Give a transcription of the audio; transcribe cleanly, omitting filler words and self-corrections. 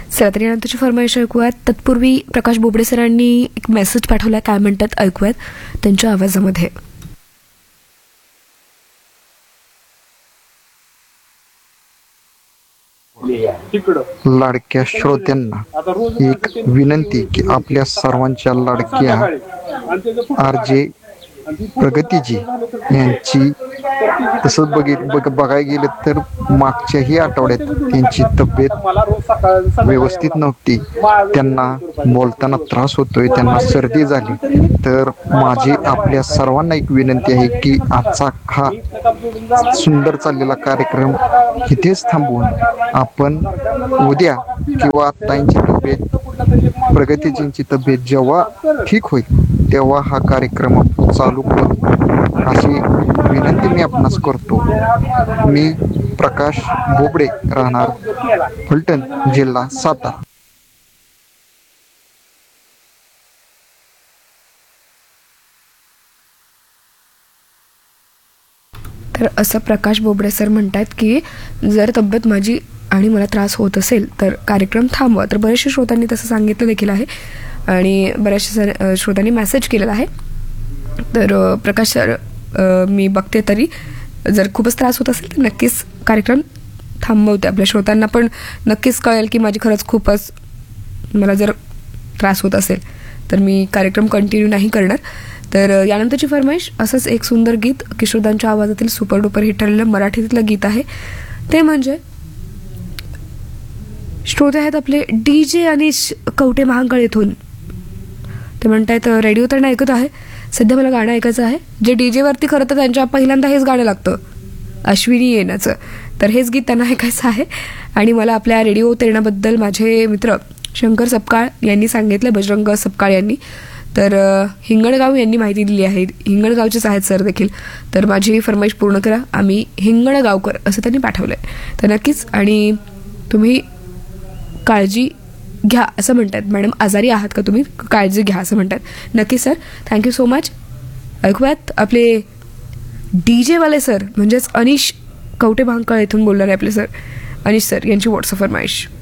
चला तर यानंतरची फरमाईश ऐकूयात. तत्पूर्वी प्रकाश बोबडे सरांनी एक मेसेज पाठवला, काय म्हणतात ऐकूयात त्यांच्या आवाजामध्ये. लाडक्या श्रोत्यांना एक विनंती की आपल्या सर्वांच्या लाडक्या RJ प्रगतीजी यांची तसंच बघायला गेलं तर मागच्याही आठवड्यात त्यांची तब्येत व्यवस्थित नव्हती. त्यांना बोलताना त्रास होतोय, त्यांना सर्दी झाली. तर माझी आपल्या सर्वांना एक विनंती आहे की आजचा हा सुंदर चाललेला कार्यक्रम इथेच थांबवून आपण उद्या किंवा ताईंची तब्येत, प्रगतीजींची तब्येत जेव्हा ठीक होईल तेव्हा हा कार्यक्रम चालू करू अशी विनंती मी आपणास करतो. मी प्रकाश बोबडे, राहणार फलटण, जिल्हा सातारा. तर असं प्रकाश बोबडे सर म्हणतात की जर तब्येत माझी आणि मला त्रास होत असेल तर कार्यक्रम थांबवा. तर बरेचशा श्रोतांनी तसं सांगितलं देखील आहे आणि बऱ्याचशा श्रोतांनी मेसेज केलेला आहे. तर प्रकाश सर, मी बघते तरी जर खूपच त्रास होत असेल तर नक्कीच कार्यक्रम थांबवते. आपल्या श्रोतांना पण नक्कीच कळेल की माझी खरंच खूपच मला जर त्रास होत असेल तर मी कार्यक्रम कंटिन्यू नाही करणार. तर यानंतरची फरमाईश असंच एक सुंदर गीत, किशोरदांच्या आवाजातील सुपर डुपर हिट ठरलेलं मराठीतलं गीत आहे. ते म्हणजे श्रोते आहेत आपले DJ अनिश कवटे महांकळ येथून. ते म्हणतायत रेडिओ तर नाही ऐकत आहे, सध्या मला गाणं ऐकायचं आहे. जे DJ वरती खरं तर त्यांच्या पहिल्यांदा हेच गाणं लागतं, अश्विनी येण्याचं. तर हेच गीत त्यांना ऐकायचं आहे. आणि मला आपल्या रेडिओ तेरणाबद्दल माझे मित्र शंकर सपकाळ यांनी सांगितलं, बजरंग सपकाळ यांनी. तर हिंगणगाव यांनी माहिती दिली आहे, हिंगणगावचेच आहेत सर देखील. तर माझी फरमाईश पूर्ण करा, आम्ही हिंगणगावकर असं त्यांनी पाठवलं आहे. तर नक्कीच, आणि तुम्ही काळजी घ्या असं म्हणतात. मॅडम आजारी आहात का तुम्ही, काळजी घ्या असं म्हणतात. नक्की सर, थँक्यू सो मच. ऐकूयात आपले DJ वाले सर म्हणजेच अनिश कवटे भांकळ इथून बोलणारे आपले सर अनिश सर यांची व्हॉट्सअप फरमाईश.